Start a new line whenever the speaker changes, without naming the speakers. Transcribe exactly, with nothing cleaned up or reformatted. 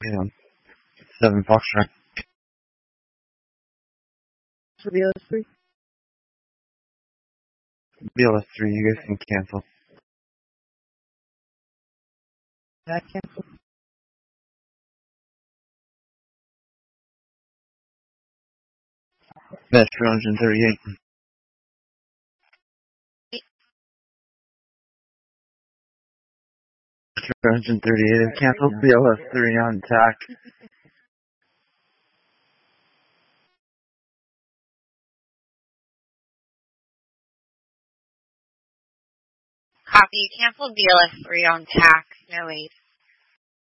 Yeah. Seven Foxtrot.
For B L S three?
B L S three, you guys can cancel.
That cancel?
That's two hundred thirty-eight. two hundred thirty-eight. Cancel B L S three on T A C.
Copy. Cancel B L S three on T A C. No wait.